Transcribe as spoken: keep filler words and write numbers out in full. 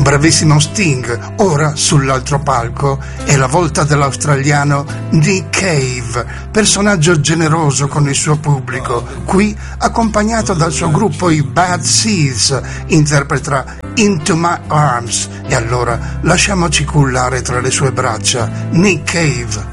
bravissimo Sting. Ora sull'altro palco è la volta dell'australiano Nick Cave, personaggio generoso con il suo pubblico. Qui, accompagnato dal suo gruppo i Bad Seeds, interpreta Into My Arms. E allora lasciamoci cullare tra le sue braccia. Nick Cave.